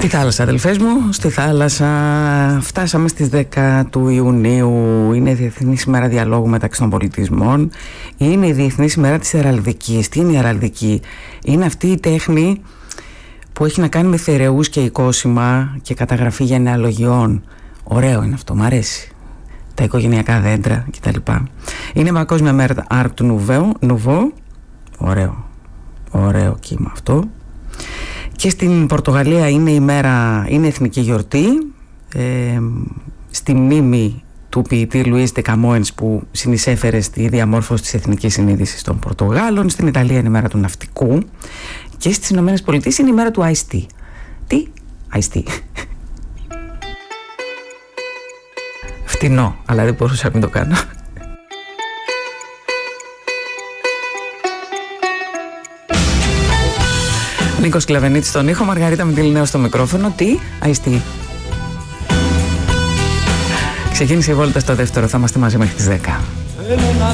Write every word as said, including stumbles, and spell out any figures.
Στη θάλασσα, αδελφές μου, στη θάλασσα. Φτάσαμε στις δέκα του Ιουνίου. Είναι η Διεθνής ημέρα διαλόγου μεταξύ των πολιτισμών. Είναι η Διεθνής ημέρα της Αιραλδικής. Τι είναι η Αιραλδική? Είναι αυτή η τέχνη που έχει να κάνει με θηρεούς και οικόσιμα και καταγραφή γενεαλογιών. Ωραίο είναι αυτό, μ' αρέσει. Τα οικογενειακά δέντρα κτλ. Είναι Παγκόσμια μέρα Art Nouveau. Ωραίο. Ωραίο κύμα αυτό. Και στην Πορτογαλία είναι η μέρα, είναι εθνική γιορτή, ε, στη μνήμη του ποιητή Λουίς ντε Καμόενς που συνεισέφερε στη διαμόρφωση της εθνικής συνείδησης των Πορτογάλων. Στην Ιταλία είναι η μέρα του ναυτικού και στις Ηνωμένες Πολιτείες είναι η μέρα του Ice Tea. Τι? Ice Tea. Φτηνό, αλλά δεν μπορούσα να μην το κάνω. Νίκος Κλαβενίτης στον ήχο, Μαργαρίτα Μητυλινέου στο μικρόφωνο. Τι? Αϊστή. Ξεκίνησε η βόλτα στο δεύτερο, θα είμαστε μαζί μέχρι τις δέκα.